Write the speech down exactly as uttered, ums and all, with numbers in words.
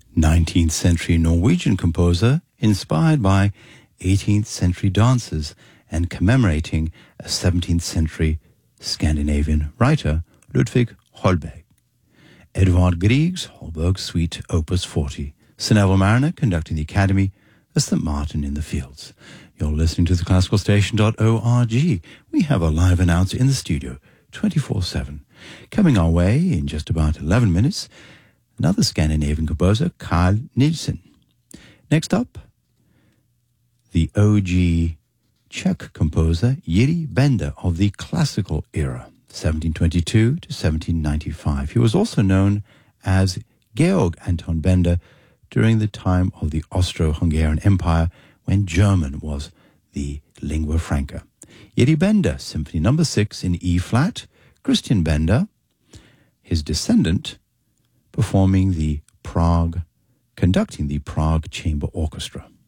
nineteenth century Norwegian composer inspired by eighteenth century dances and commemorating a seventeenth century Scandinavian writer, Ludwig Holberg. Edvard Grieg's Holberg Suite Opus forty. Sir Neville Mariner conducting the Academy as Saint Martin in the Fields. You're listening to the classical station dot org. We have a live announcer in the studio, twenty-four seven. Coming our way in just about eleven minutes, another Scandinavian composer, Carl Nielsen. Next up, the O G Czech composer, Jiří Benda of the classical era, seventeen twenty-two to seventeen ninety-five. He was also known as Georg Anton Benda during the time of the Austro-Hungarian Empire, when German was the lingua franca. Jiří Benda, Symphony Number six in E-flat, Christian Benda, his descendant, performing the Prague, conducting the Prague Chamber Orchestra.